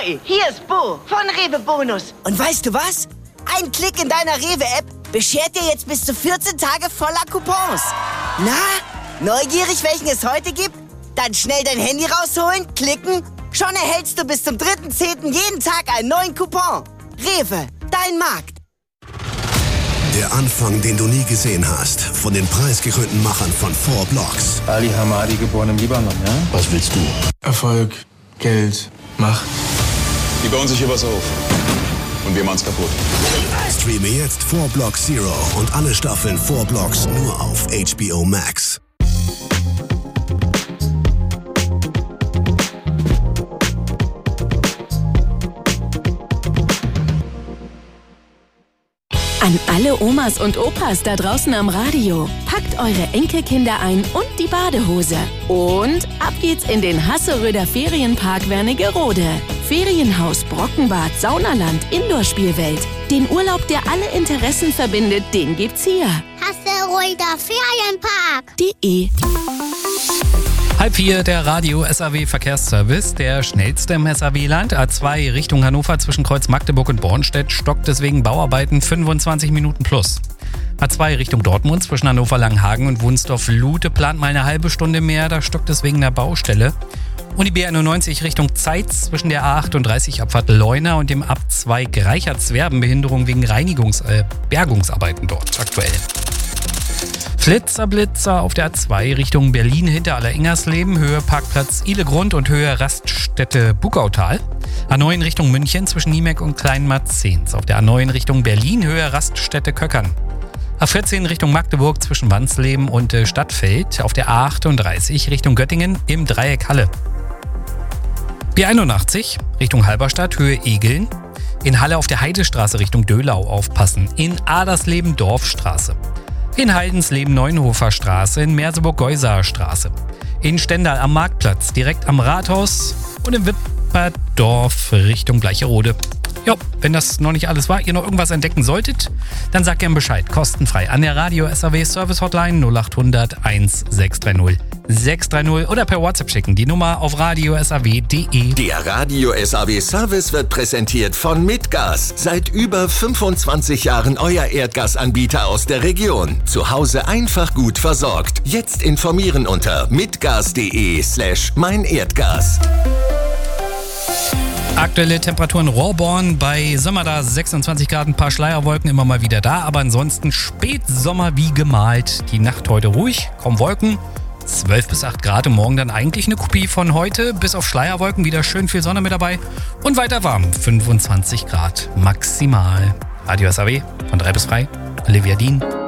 Michael, hier ist Bo von Rewe Bonus. Und weißt du was? Ein Klick in deiner Rewe-App beschert dir jetzt bis zu 14 Tage voller Coupons. Na, neugierig, welchen es heute gibt? Dann schnell dein Handy rausholen, klicken. Schon erhältst du bis zum 3.10. jeden Tag einen neuen Coupon. Rewe, dein Markt. Der Anfang, den du nie gesehen hast, von den preisgekrönten Machern von 4 Blocks. Ali Hamadi, geboren im Libanon, ja? Was willst du? Erfolg, Geld, Macht. Die bauen sich hier was auf. Und wir machen's kaputt. Streame jetzt 4 Blocks Zero und alle Staffeln 4 Blocks nur auf HBO Max. An alle Omas und Opas da draußen am Radio. Packt eure Enkelkinder ein und die Badehose. Und ab geht's in den Hasseröder Ferienpark Wernigerode. Ferienhaus, Brockenbad, Saunaland, Indoor-Spielwelt. Den Urlaub, der alle Interessen verbindet, den gibt's hier. Hasseröder Ferienpark.de 3:30, der Radio-SAW-Verkehrsservice, der schnellste im SAW-Land. A2 Richtung Hannover zwischen Kreuz Magdeburg und Bornstedt stockt deswegen Bauarbeiten 25 Minuten plus. A2 Richtung Dortmund zwischen Hannover Langenhagen und Wunsdorf-Lute plant mal eine halbe Stunde mehr, da stockt es wegen der Baustelle. Und die B91 Richtung Zeitz zwischen der A38 Abfahrt Leuna und dem A2 Reichertswerben Behinderung wegen Bergungsarbeiten dort aktuell. Flitzer auf der A2 Richtung Berlin hinter Allerengersleben, Höhe Parkplatz Ihlegrund und Höhe Raststätte Bugautal. A9 Richtung München zwischen Niemek und Kleinmarzens. Auf der A9 Richtung Berlin, Höhe Raststätte Köckern. A14 Richtung Magdeburg zwischen Wansleben und Stadtfeld. Auf der A38 Richtung Göttingen im Dreieck Halle. B81 Richtung Halberstadt, Höhe Egeln. In Halle auf der Heidestraße Richtung Dölau aufpassen. In Adersleben Dorfstraße. In Heidensleben Neunhofer Straße, in Merseburg-Geusaer Straße. In Stendal am Marktplatz, direkt am Rathaus und in Wipperdorf Richtung Bleicherode. Jo, wenn das noch nicht alles war, ihr noch irgendwas entdecken solltet, dann sagt gern Bescheid, kostenfrei an der Radio-SAW Service Hotline 0800 1630 630 oder per WhatsApp schicken, die Nummer auf radiosaw.de. Der Radio-SAW Service wird präsentiert von Mitgas. Seit über 25 Jahren euer Erdgasanbieter aus der Region. Zu Hause einfach gut versorgt. Jetzt informieren unter mitgas.de/meinerdgas. Aktuelle Temperaturen Rohrborn bei Sommerda 26 Grad, ein paar Schleierwolken immer mal wieder da, aber ansonsten Spätsommer wie gemalt. Die Nacht heute ruhig, kaum Wolken, 12 bis 8 Grad und morgen dann eigentlich eine Kopie von heute, bis auf Schleierwolken wieder schön viel Sonne mit dabei und weiter warm, 25 Grad maximal. Radio SAW von 3 bis 3, Olivia Dien.